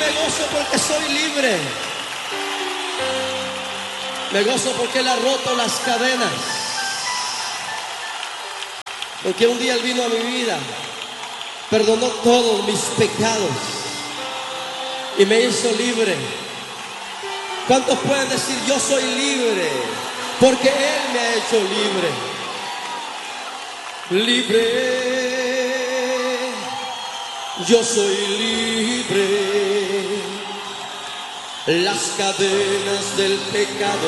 me gozo porque soy libre. Me gozo porque Él ha roto las cadenas. Porque un día Él vino a mi vida, perdonó todos mis pecados y me hizo libre. ¿Cuántos pueden decir yo soy libre? Porque Él me ha hecho libre. Libre, yo soy libre. Las cadenas del pecado